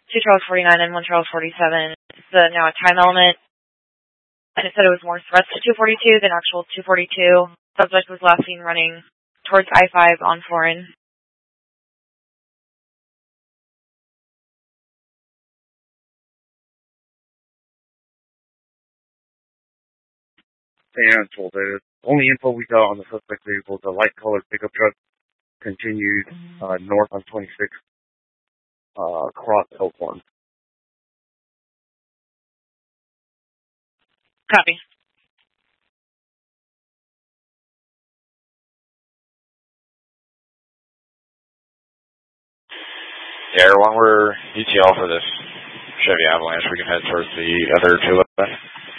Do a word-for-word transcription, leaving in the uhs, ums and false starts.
two Charles forty-nine and one Charles forty-seven. It's uh, now a time element. And it said it was more threats to two forty-two than actual two forty-two. Subject was last seen running towards I five on foreign. And told the only info we got on the suspect vehicle, the light colored pickup truck continued uh, north on twenty-six, uh, across Elkhorn. Copy. Yeah, Air One, we're E T L for this Chevy Avalanche. We can head towards the other two left.